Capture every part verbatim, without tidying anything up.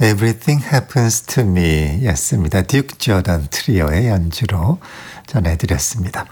Everything Happens to Me 였습니다. 듀크 조던 트리오의 연주로 전해드렸습니다.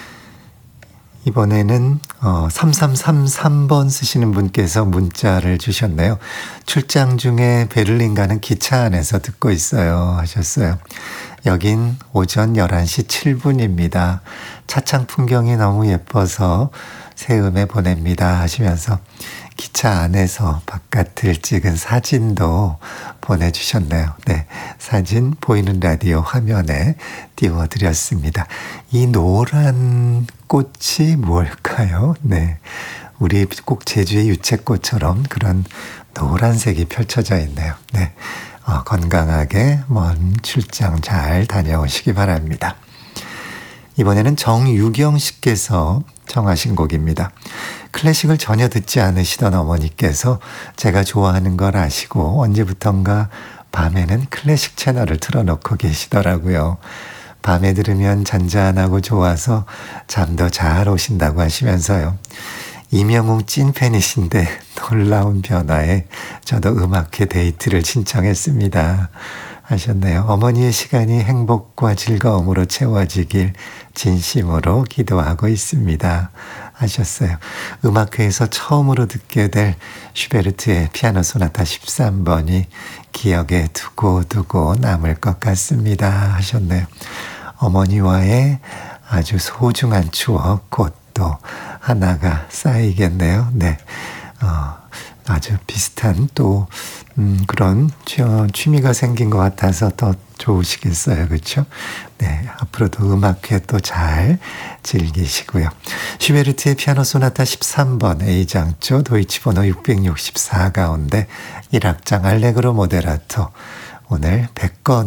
이번에는 어, 삼삼삼삼 번 쓰시는 분께서 문자를 주셨네요. 출장 중에 베를린 가는 기차 안에서 듣고 있어요 하셨어요. 여긴 오전 열한 시 칠 분입니다. 차창 풍경이 너무 예뻐서 새음에 보냅니다 하시면서 기차 안에서 바깥을 찍은 사진도 보내주셨네요. 네, 사진 보이는 라디오 화면에 띄워드렸습니다. 이 노란 꽃이 뭘까요? 네, 우리 꼭 제주의 유채꽃처럼 그런 노란색이 펼쳐져 있네요. 네, 어, 건강하게 먼 출장 잘 다녀오시기 바랍니다. 이번에는 정유경 씨께서 청하신 곡입니다. 클래식을 전혀 듣지 않으시던 어머니께서 제가 좋아하는 걸 아시고 언제부턴가 밤에는 클래식 채널을 틀어놓고 계시더라고요. 밤에 들으면 잔잔하고 좋아서 잠도 잘 오신다고 하시면서요. 이명웅 찐팬이신데 놀라운 변화에 저도 음악회 데이트를 신청했습니다 하셨네요. 어머니의 시간이 행복과 즐거움으로 채워지길 진심으로 기도하고 있습니다 하셨어요. 음악회에서 처음으로 듣게 될 슈베르트의 피아노 소나타 십삼 번이 기억에 두고두고 남을 것 같습니다 하셨네요. 어머니와의 아주 소중한 추억 곧 또 하나가 쌓이겠네요. 네, 어, 아주 비슷한 또 음, 그런 취미가 생긴 것 같아서 더 좋으시겠어요. 그렇죠? 네, 앞으로도 음악회 또 잘 즐기시고요. 슈베르트의 피아노 소나타 십삼 번 A장조 도이치 번호 육백육십사 가운데 일 악장 알레그로 모데라토 오늘 백 건